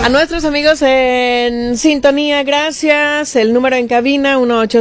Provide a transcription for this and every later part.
nuestros amigos en sintonía, gracias. El número en cabina,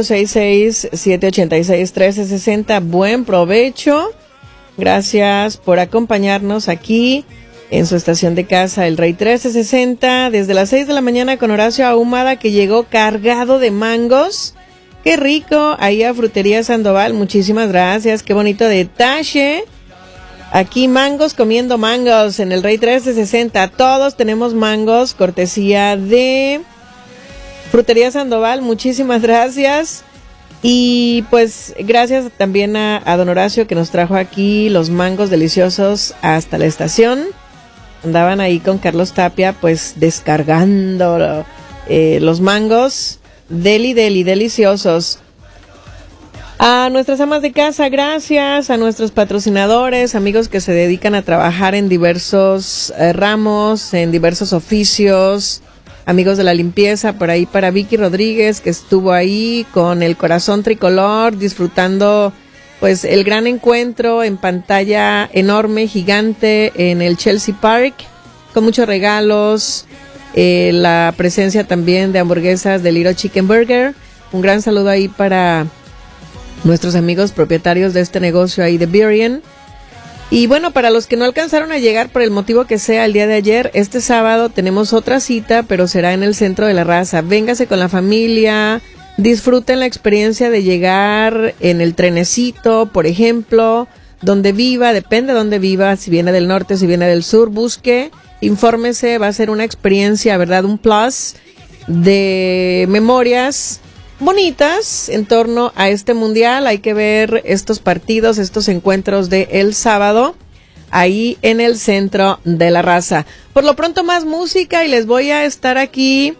1866-786-1360. Buen provecho. Gracias por acompañarnos aquí en su estación de casa, El Rey 1360, desde las 6 de la mañana con Horacio Ahumada, que llegó cargado de mangos. ¡Qué rico! Ahí a Frutería Sandoval, muchísimas gracias. ¡Qué bonito detalle! Aquí mangos comiendo mangos en El Rey 1360. Todos tenemos mangos, cortesía de Frutería Sandoval. Muchísimas gracias. Y pues gracias también a don Horacio, que nos trajo aquí los mangos deliciosos hasta la estación. Andaban ahí con Carlos Tapia pues descargando los mangos deliciosos. A nuestras amas de casa, gracias. A nuestros patrocinadores, amigos que se dedican a trabajar en diversos ramos, en diversos oficios. Amigos de la limpieza, por ahí para Vicky Rodríguez, que estuvo ahí con el corazón tricolor, disfrutando pues el gran encuentro en pantalla enorme, gigante, en el Chelsea Park, con muchos regalos, la presencia también de hamburguesas de Little Chicken Burger. Un gran saludo ahí para nuestros amigos propietarios de este negocio ahí de Burien. Y bueno, para los que no alcanzaron a llegar por el motivo que sea el día de ayer, este sábado tenemos otra cita, pero será en el Centro de la Raza. Véngase con la familia, disfruten la experiencia de llegar en el trenecito, por ejemplo, donde viva, depende de donde viva, si viene del norte, si viene del sur, busque, infórmese, va a ser una experiencia, ¿verdad? Un plus de memorias bonitas en torno a este mundial. Hay que ver estos partidos, estos encuentros de el sábado ahí en el Centro de la Raza. Por lo pronto más música y les voy a estar aquí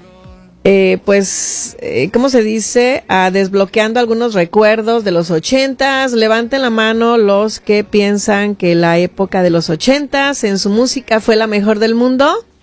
¿cómo se dice? Desbloqueando algunos recuerdos de los 80s. Levanten la mano los que piensan que la época de los 80s en su música fue la mejor del mundo.